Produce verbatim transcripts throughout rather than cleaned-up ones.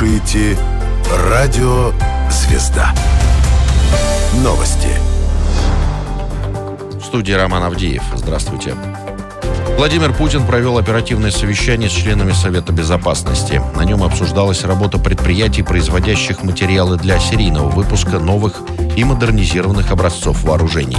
слушаете «Радио Звезда». Новости. В студии Роман Авдеев. Здравствуйте. Владимир Путин провел оперативное совещание с членами Совета Безопасности. На нем обсуждалась работа предприятий, производящих материалы для серийного выпуска новых и модернизированных образцов вооружений.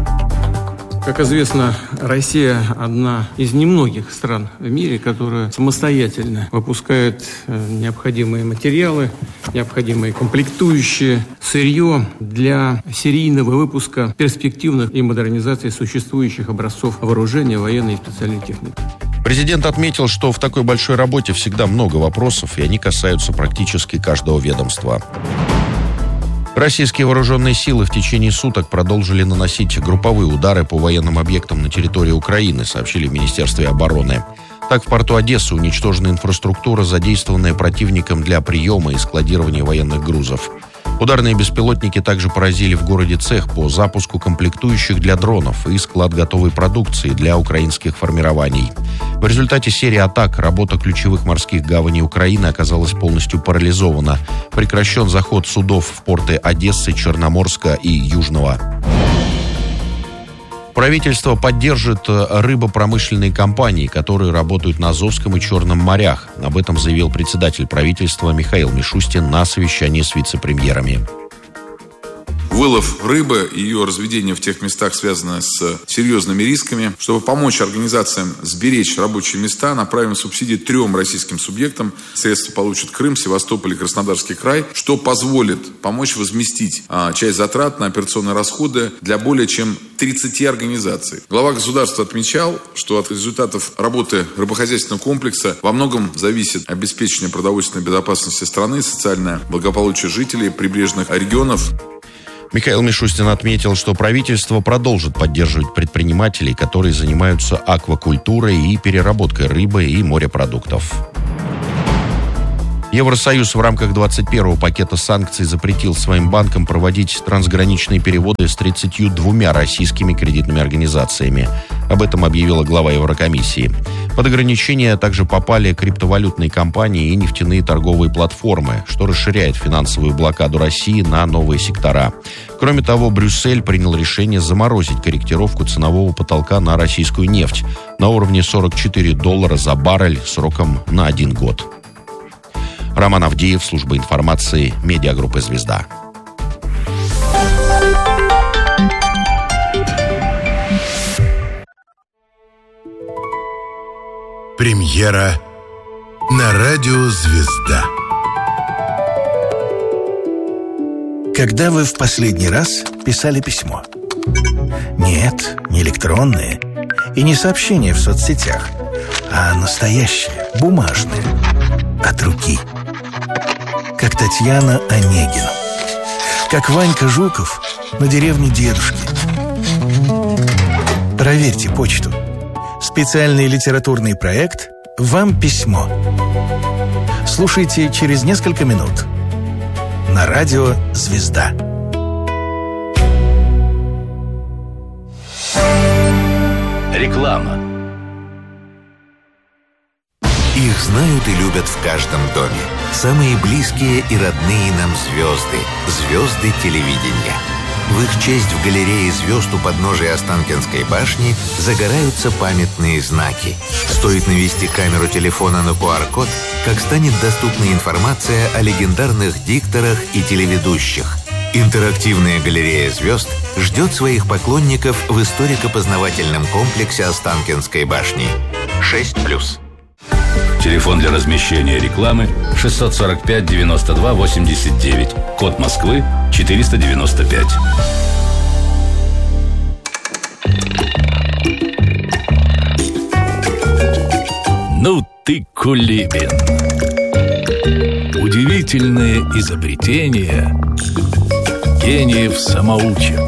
Как известно, Россия одна из немногих стран в мире, которая самостоятельно выпускает необходимые материалы, необходимые комплектующие, сырье для серийного выпуска перспективных и модернизации существующих образцов вооружения, военной и специальной техники. Президент отметил, что в такой большой работе всегда много вопросов, и они касаются практически каждого ведомства. Российские вооруженные силы в течение суток продолжили наносить групповые удары по военным объектам на территории Украины, сообщили в Министерстве обороны. Так, в порту Одессы уничтожена инфраструктура, задействованная противником для приема и складирования военных грузов. Ударные беспилотники также поразили в городе цех по запуску комплектующих для дронов и склад готовой продукции для украинских формирований. В результате серии атак работа ключевых морских гаваней Украины оказалась полностью парализована. Прекращен заход судов в порты Одессы, Черноморска и Южного. Правительство поддержит рыбопромышленные компании, которые работают на Азовском и Черном морях. Об этом заявил председатель правительства Михаил Мишустин на совещании с вице-премьерами. Вылов рыбы и ее разведение в тех местах связано с серьезными рисками. Чтобы помочь организациям сберечь рабочие места, направим субсидии трем российским субъектам. Средства получат Крым, Севастополь и Краснодарский край, что позволит помочь возместить а, часть затрат на операционные расходы для более чем тридцати организаций. Глава государства отмечал, что от результатов работы рыбохозяйственного комплекса во многом зависит обеспечение продовольственной безопасности страны, социальное благополучие жителей прибрежных регионов. Михаил Мишустин отметил, что правительство продолжит поддерживать предпринимателей, которые занимаются аквакультурой и переработкой рыбы и морепродуктов. Евросоюз в рамках двадцать первого пакета санкций запретил своим банкам проводить трансграничные переводы с тридцатью двумя российскими кредитными организациями. Об этом объявила глава Еврокомиссии. Под ограничения также попали криптовалютные компании и нефтяные торговые платформы, что расширяет финансовую блокаду России на новые сектора. Кроме того, Брюссель принял решение заморозить корректировку ценового потолка на российскую нефть на уровне сорок четыре доллара за баррель сроком на один год. Роман Авдеев, служба информации, медиагруппы «Звезда». Премьера на радио «Звезда». Когда вы в последний раз писали письмо? Нет, не электронное и не сообщение в соцсетях, а настоящее, бумажное, от руки. Как Татьяна Онегина. Как Ванька Жуков на деревне дедушки. Проверьте почту. Специальный литературный проект «Вам письмо». Слушайте через несколько минут на радио «Звезда». Реклама. Их знают и любят в каждом доме. Самые близкие и родные нам звезды. Звезды телевидения. В их честь в галерее звезд у подножия Останкинской башни загораются памятные знаки. Стоит навести камеру телефона на ку ар код, как станет доступна информация о легендарных дикторах и телеведущих. Интерактивная галерея звезд ждет своих поклонников в историко-познавательном комплексе Останкинской башни. шесть плюс. Телефон для размещения рекламы шестьсот сорок пять девяносто два восемьдесят девять. Код Москвы четыреста девяносто пять. Ну ты кулибин. Удивительные изобретения гениев-самоучек.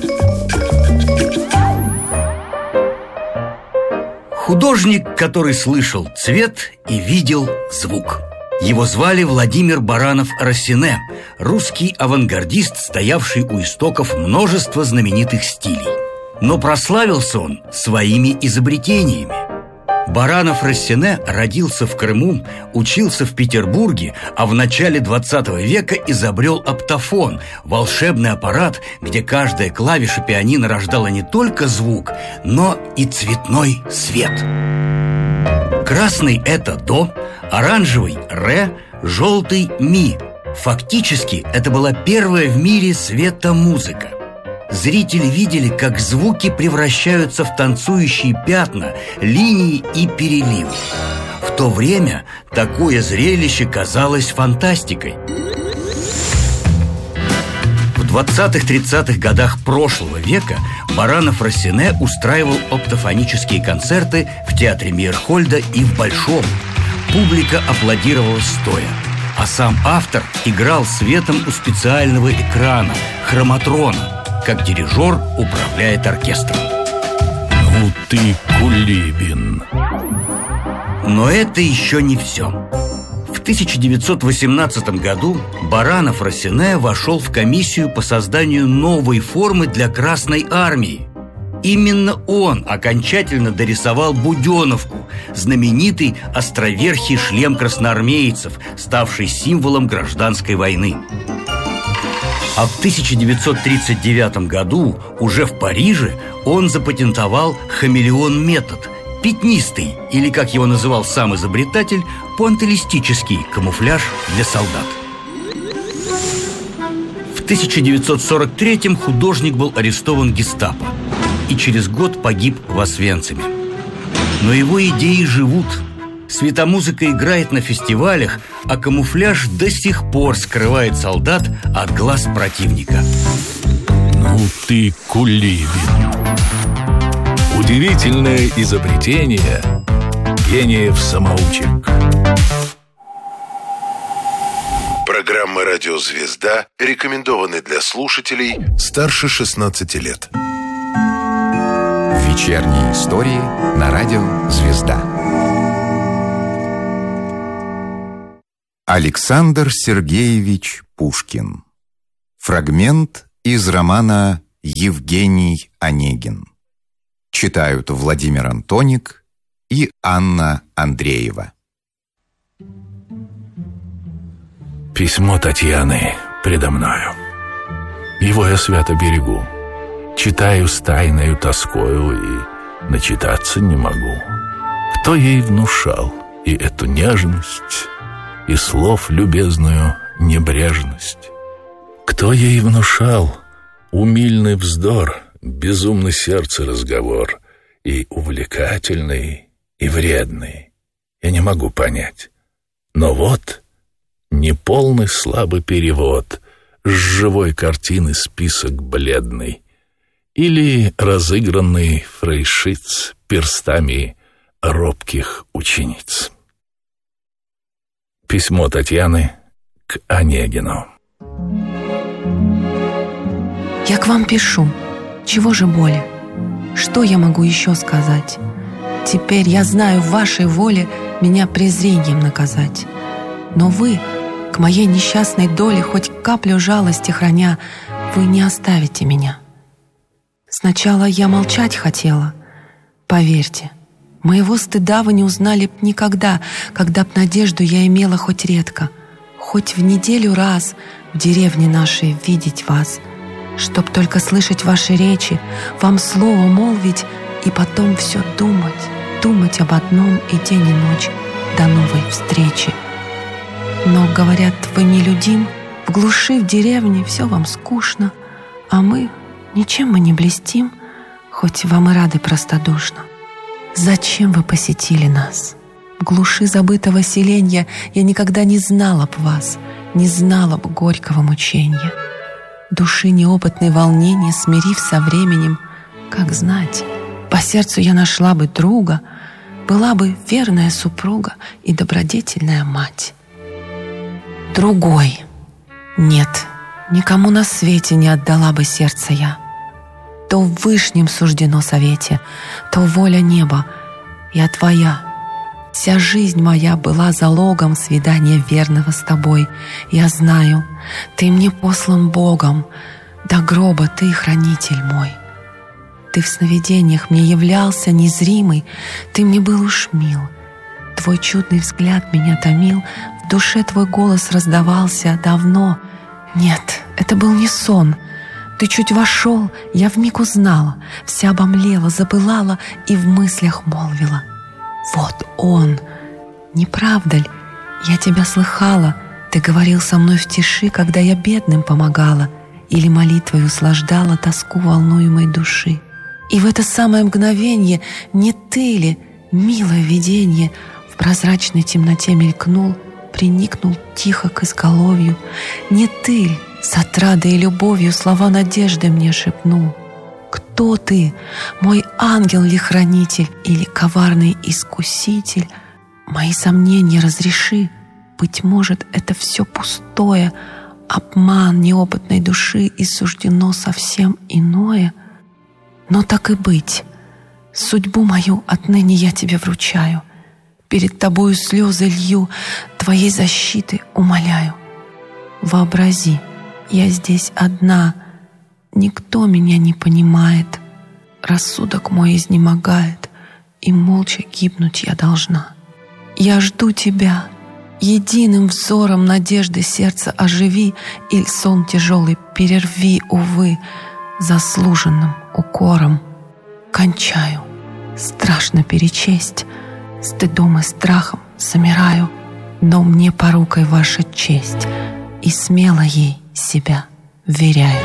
Художник, который слышал цвет и видел звук. Его звали Владимир Баранов-Рассене, русский авангардист, стоявший у истоков множества знаменитых стилей. Но прославился он своими изобретениями. Баранов-Рассене родился в Крыму, учился в Петербурге, а в начале двадцатого века изобрел оптофон – волшебный аппарат, где каждая клавиша пианино рождала не только звук, но и цветной свет. Красный – это до, оранжевый – ре, желтый – ми. Фактически, это была первая в мире светомузыка. Зрители видели, как звуки превращаются в танцующие пятна, линии и переливы. В то время такое зрелище казалось фантастикой. В двадцатых-тридцатых годах прошлого века Баранов-Рассене устраивал оптофонические концерты в театре Мейерхольда и в Большом. Публика аплодировала стоя, а сам автор играл светом у специального экрана – хроматрона, как дирижер управляет оркестром. Ну ты Кулибин. Но это еще не все. В тысяча девятьсот восемнадцатом году Баранов-Рассене вошел в комиссию по созданию новой формы для Красной Армии. Именно он окончательно дорисовал буденовку, знаменитый островерхий шлем красноармейцев, ставший символом гражданской войны. А в тысяча девятьсот тридцать девятом году уже в Париже он запатентовал хамелеон-метод – пятнистый, или, как его называл сам изобретатель, пуантилистический камуфляж для солдат. В тысяча девятьсот сорок третьем художник был арестован гестапо и через год погиб в Освенциме. Но его идеи живут. Светомузыка играет на фестивалях, а камуфляж до сих пор скрывает солдат от глаз противника. Ну ты Кулибин. Удивительное изобретение гениев-самоучек. Программа «Радио Звезда» рекомендованы для слушателей старше шестнадцати лет. Вечерние истории на «Радио Звезда». Александр Сергеевич Пушкин. Фрагмент из романа «Евгений Онегин». Читают Владимир Антоник и Анна Андреева. Письмо Татьяны предо мною. Его я свято берегу. Читаю с тайною тоскою и начитаться не могу. Кто ей внушал и эту нежность, и слов любезную небрежность? Кто ей внушал умильный вздор, безумный сердце разговор, и увлекательный, и вредный? Я не могу понять. Но вот неполный слабый перевод с живой картины список бледный, или разыгранный фрейшиц перстами робких учениц. Письмо Татьяны к Онегину. Я к вам пишу. Чего же более? Что я могу еще сказать? Теперь я знаю, в вашей воле меня презрением наказать. Но вы, к моей несчастной доле, хоть каплю жалости храня, вы не оставите меня. Сначала я молчать хотела. Поверьте, моего стыда вы не узнали б никогда, когда б надежду я имела хоть редко, хоть в неделю раз в деревне нашей видеть вас, чтоб только слышать ваши речи, вам слово молвить и потом все думать, думать об одном и день и ночь до новой встречи. Но, говорят, вы нелюдим, в глуши в деревне все вам скучно, а мы, ничем мы не блестим, хоть вам и рады простодушно. Зачем вы посетили нас? В глуши забытого селенья я никогда не знала б вас, не знала б горького мученья. Души неопытной волнения, смирив со временем, как знать, по сердцу я нашла бы друга, была бы верная супруга и добродетельная мать. Другой. Нет, никому на свете не отдала бы сердце я. То в вышнем суждено совете, то воля неба, я твоя. Вся жизнь моя была залогом свидания верного с тобой. Я знаю, ты мне послан Богом, до гроба ты хранитель мой. ты в сновидениях мне являлся незримый, ты мне был уж мил. Твой чудный взгляд меня томил, в душе твой голос раздавался давно. Нет, это был не сон. Ты чуть вошел, я вмиг узнала, вся обомлела, запылала и в мыслях молвила: вот он! Не правда ли? Я тебя слыхала, ты говорил со мной в тиши, когда я бедным помогала или молитвой услаждала тоску волнуемой души. И в это самое мгновенье не ты ли, милое виденье, в прозрачной темноте мелькнул, приникнул тихо к изголовью? Не ты ли с отрадой и любовью слова надежды мне шепнул? Кто ты, мой ангел ли хранитель или коварный искуситель? Мои сомнения разреши, быть может, это все пустое, обман неопытной души и суждено совсем иное. Но так и быть, судьбу мою отныне я тебе вручаю, перед тобою слезы лью, твоей защиты умоляю. Вообрази, я здесь одна, никто меня не понимает, рассудок мой изнемогает, и молча гибнуть я должна. Я жду тебя, единым взором надежды сердца оживи, иль сон тяжелый перерви, увы, заслуженным укором. Кончаю, страшно перечесть, стыдом и страхом замираю, но мне порукой ваша честь, и смело ей себя вверяю.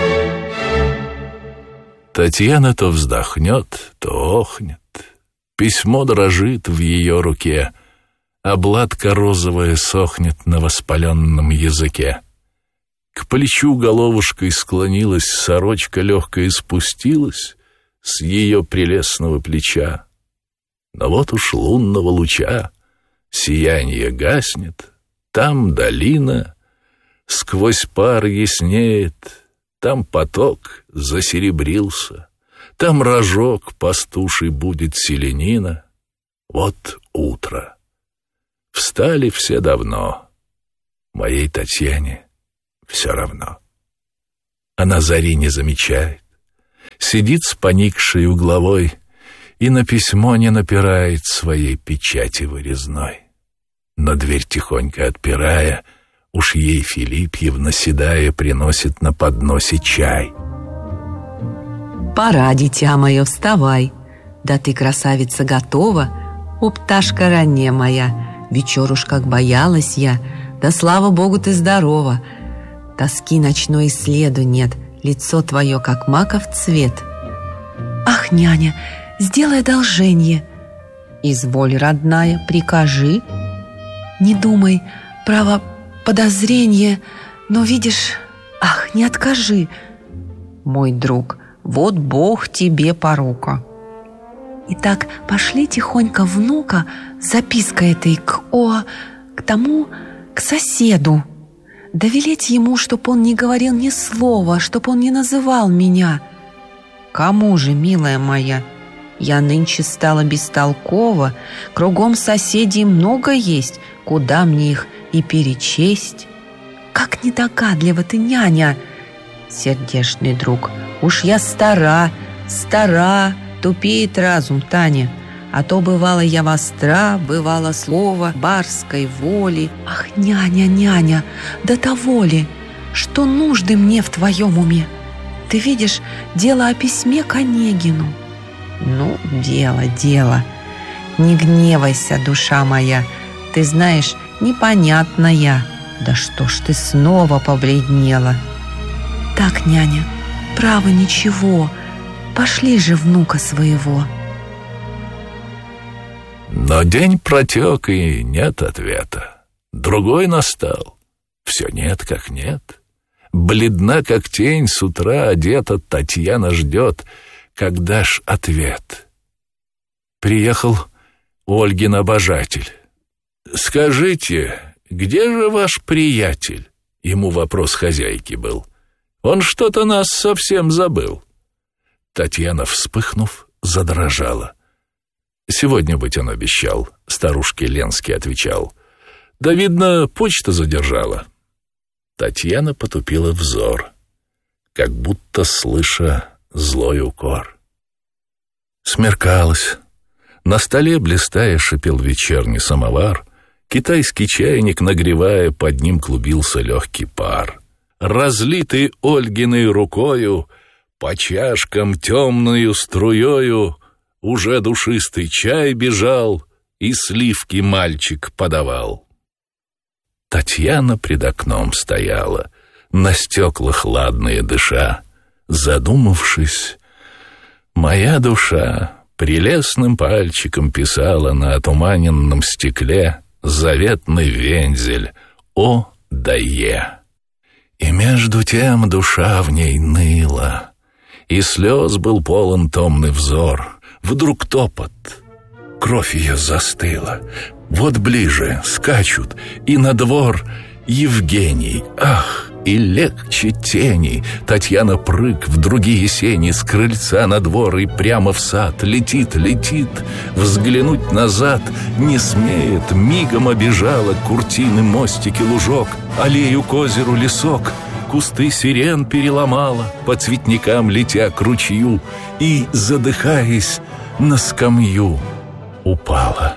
Татьяна то вздохнет, то охнет. Письмо дрожит в ее руке, обладка розовая сохнет на воспаленном языке. К плечу головушкой склонилась, сорочка легкая спустилась с ее прелестного плеча. Но вот уж лунного луча сияние гаснет, там долина сквозь пар яснеет, там поток засеребрился, там рожок пастуший будет селянина. Вот утро. Встали все давно, моей Татьяне все равно. Она зари не замечает, сидит с поникшей угловой и на письмо не напирает своей печати вырезной. Но дверь тихонько отпирая, уж ей Филипьевна седая приносит на подносе чай. Пора, дитя мое, вставай, да ты, красавица, готова, о, пташка ранняя моя. Вечер уж как боялась я, да слава Богу ты здорова. Тоски ночной и следу нет, лицо твое как маков цвет. Ах, няня, сделай одолженье. Изволь, родная, прикажи. Не думай, право, подозрение, но видишь, ах, не откажи. Мой друг, вот Бог тебе порука. Итак, пошли тихонько внука с запиской этой к о, к тому, к соседу. Да велеть ему, чтоб он не говорил ни слова, чтоб он не называл меня. Кому же, милая моя? Я нынче стала бестолкова, кругом соседей много есть, куда мне их и перечесть? Как недогадлива ты, няня! Сердечный друг, уж я стара, стара, тупеет разум, Таня. А то бывало я востра, бывало слово барской воли. Ах, няня, няня, до того ли, что нужды мне в твоем уме? Ты видишь, дело о письме к Онегину. Ну, дело, дело. Не гневайся, душа моя. Ты знаешь, непонятно я. Да что ж ты снова побледнела? Так, няня, право ничего. Пошли же внука своего. Но день протек, и нет ответа. Другой настал. Все нет, как нет. Бледна, как тень, с утра одета, Татьяна ждет, когда ж ответ. Приехал Ольгин обожатель. «Скажите, где же ваш приятель?» Ему вопрос хозяйки был. «Он что-то нас совсем забыл». Татьяна, вспыхнув, задрожала. «Сегодня быть он обещал», — старушке Ленский отвечал. «Да, видно, почта задержала». Татьяна потупила взор, как будто слыша злой укор. Смеркалось. На столе, блистая, шипел вечерний самовар. Китайский чайник, нагревая, под ним клубился легкий пар. Разлитый Ольгиной рукою, по чашкам темною струёю, уже душистый чай бежал, и сливки мальчик подавал. Татьяна пред окном стояла, на стеклах ладные дыша. Задумавшись, моя душа прелестным пальчиком писала на отуманенном стекле заветный вензель «О да е». И между тем душа в ней ныла, и слез был полон томный взор. Вдруг топот, кровь ее застыла. Вот ближе скачут, и на двор Евгений, ах, и легче тени. Татьяна прыг в другие сени, с крыльца на двор и прямо в сад. Летит, летит, взглянуть назад не смеет. Мигом обежала куртины, мостики, лужок, аллею к озеру, лесок. Кусты сирен переломала, по цветникам летя к ручью, и, задыхаясь, на скамью упала.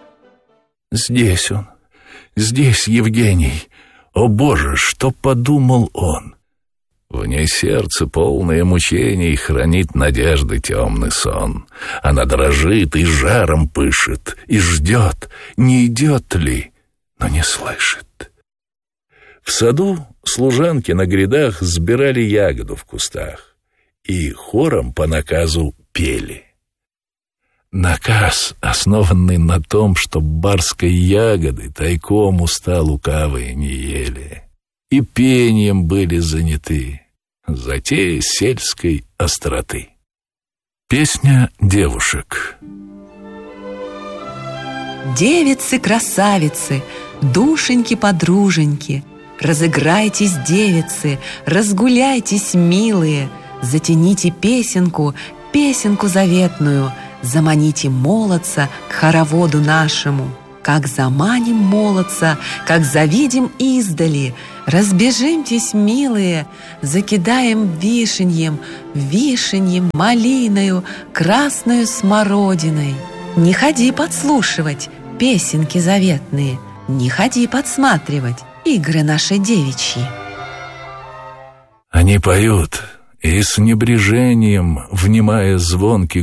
Здесь он, здесь Евгений. О, Боже, что подумал он? В ней сердце, полное мучений, хранит надежды темный сон. Она дрожит и жаром пышет, и ждет, не идет ли, но не слышит. В саду служанки на грядах сбирали ягоду в кустах и хором по наказу пели. Наказ, основанный на том, что барской ягоды тайком уста лукавые не ели, и пением были заняты, затея сельской остроты. Песня девушек. Девицы-красавицы, душеньки-подруженьки, разыграйтесь, девицы, разгуляйтесь, милые, затяните песенку, песенку заветную, заманите молодца к хороводу нашему. Как заманим молодца, как завидим издали, разбежимтесь, милые, закидаем вишеньем, вишеньем, малиною, красною смородиной. Не ходи подслушивать песенки заветные, не ходи подсматривать игры наши девичьи. Они поют и с небрежением, внимая звонкий